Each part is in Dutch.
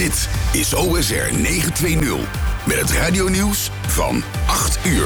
Dit is OSR 920 met het radionieuws van 8 uur.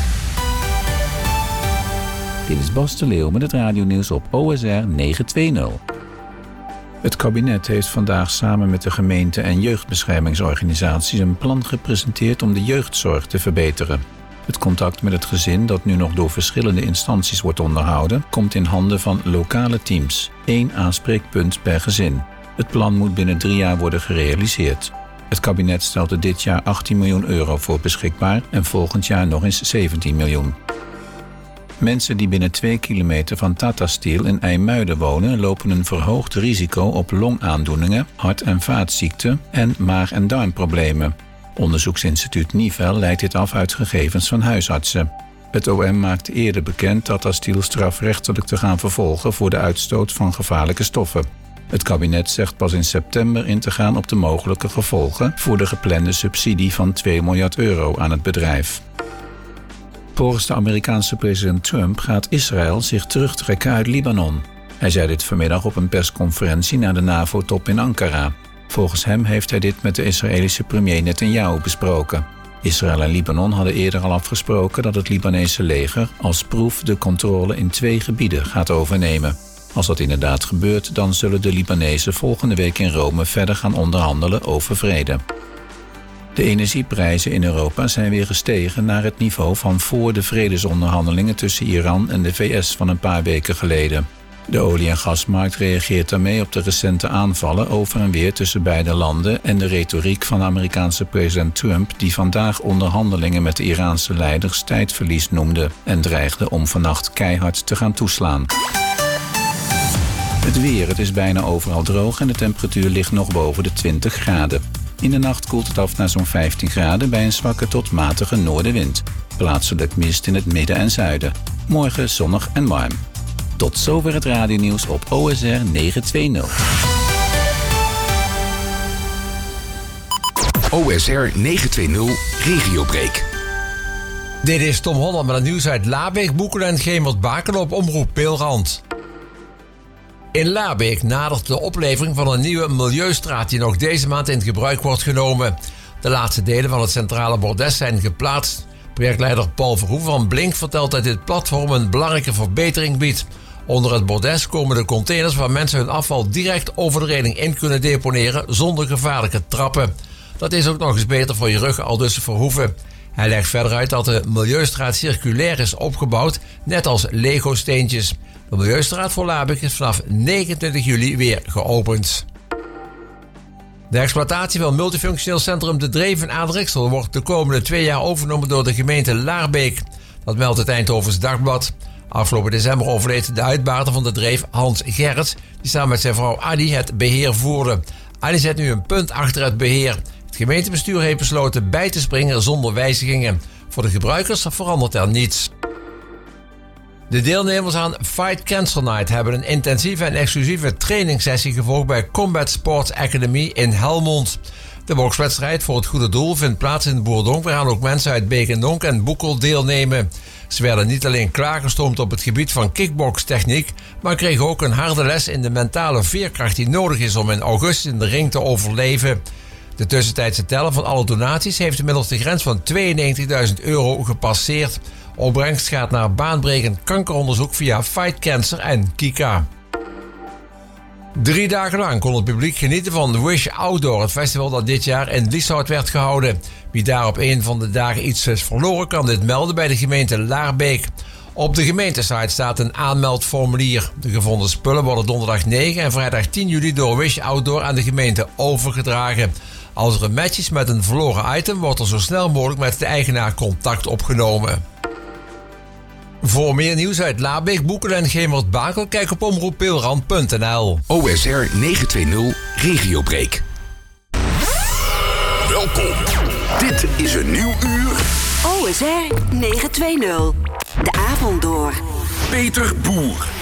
Dit is Bas de Leeuw met het radionieuws op OSR 920. Het kabinet heeft vandaag samen met de gemeente en jeugdbeschermingsorganisaties een plan gepresenteerd om de jeugdzorg te verbeteren. Het contact met het gezin, dat nu nog door verschillende instanties wordt onderhouden, komt in handen van lokale teams. 1 aanspreekpunt per gezin. Het plan moet binnen 3 jaar worden gerealiseerd. Het kabinet stelt er dit jaar 18 miljoen euro voor beschikbaar en volgend jaar nog eens 17 miljoen. Mensen die binnen 2 kilometer van Tata Steel in IJmuiden wonen, lopen een verhoogd risico op longaandoeningen, hart- en vaatziekten en maag- en darmproblemen. Onderzoeksinstituut Nivel leidt dit af uit gegevens van huisartsen. Het OM maakte eerder bekend Tata Steel strafrechtelijk te gaan vervolgen voor de uitstoot van gevaarlijke stoffen. Het kabinet zegt pas in september in te gaan op de mogelijke gevolgen voor de geplande subsidie van 2 miljard euro aan het bedrijf. Volgens de Amerikaanse president Trump gaat Israël zich terugtrekken uit Libanon. Hij zei dit vanmiddag op een persconferentie na de NAVO-top in Ankara. Volgens hem heeft hij dit met de Israëlische premier Netanyahu besproken. Israël en Libanon hadden eerder al afgesproken dat het Libanese leger als proef de controle in 2 gebieden gaat overnemen. Als dat inderdaad gebeurt, dan zullen de Libanezen volgende week in Rome verder gaan onderhandelen over vrede. De energieprijzen in Europa zijn weer gestegen naar het niveau van voor de vredesonderhandelingen tussen Iran en de VS van een paar weken geleden. De olie- en gasmarkt reageert daarmee op de recente aanvallen over en weer tussen beide landen en de retoriek van Amerikaanse president Trump, die vandaag onderhandelingen met de Iraanse leiders tijdverlies noemde en dreigde om vannacht keihard te gaan toeslaan. Het weer, het is bijna overal droog en de temperatuur ligt nog boven de 20 graden. In de nacht koelt het af naar zo'n 15 graden bij een zwakke tot matige noordenwind. Plaatselijk mist in het midden en zuiden. Morgen zonnig en warm. Tot zover het radionieuws op OSR 920. OSR 920 Regiobreak. Dit is Tom Holland met het nieuws uit Laarbeek, Boekelen en Gemert-Baken op Omroep Peelrand. In Laarbeek nadert de oplevering van een nieuwe milieustraat die nog deze maand in gebruik wordt genomen. De laatste delen van het centrale bordes zijn geplaatst. Projectleider Paul Verhoeven van Blink vertelt dat dit platform een belangrijke verbetering biedt. Onder het bordes komen de containers waar mensen hun afval direct over de reling in kunnen deponeren zonder gevaarlijke trappen. Dat is ook nog eens beter voor je rug, aldus Verhoeven. Hij legt verder uit dat de milieustraat circulair is opgebouwd, net als Lego-steentjes. De milieustraat voor Laarbeek is vanaf 29 juli weer geopend. De exploitatie van multifunctioneel centrum De Dreef in Adrixel wordt de komende 2 jaar overgenomen door de gemeente Laarbeek. Dat meldt het Eindhovens Dagblad. Afgelopen december overleed de uitbater van De Dreef, Hans Gerrits, die samen met zijn vrouw Adi het beheer voerde. Adi zet nu een punt achter het beheer. Het gemeentebestuur heeft besloten bij te springen zonder wijzigingen. Voor de gebruikers verandert er niets. De deelnemers aan Fight Cancer Night hebben een intensieve en exclusieve trainingssessie gevolgd bij Combat Sports Academy in Helmond. De bokswedstrijd voor het goede doel vindt plaats in Boerdonk, waar ook mensen uit Beek en Donk en Boekel deelnemen. Ze werden niet alleen klaargestoomd op het gebied van kickbokstechniek, maar kregen ook een harde les in de mentale veerkracht die nodig is om in augustus in de ring te overleven. De tussentijdse teller van alle donaties heeft inmiddels de grens van €92.000 gepasseerd. Opbrengst gaat naar baanbrekend kankeronderzoek via Fight Cancer en Kika. 3 dagen lang kon het publiek genieten van Wish Outdoor, het festival dat dit jaar in Lieshout werd gehouden. Wie daar op een van de dagen iets is verloren, kan dit melden bij de gemeente Laarbeek. Op de gemeentesite staat een aanmeldformulier. De gevonden spullen worden donderdag 9 en vrijdag 10 juli door Wish Outdoor aan de gemeente overgedragen. Als er een match is met een verloren item, wordt er zo snel mogelijk met de eigenaar contact opgenomen. Voor meer nieuws uit Laarbeek, Boekelen en Gemert-Baken, kijk op omroeppeelrand.nl. OSR 920 Regiobreak. Welkom. Dit is een nieuw uur. OSR 920. De avond door. Peter Boer.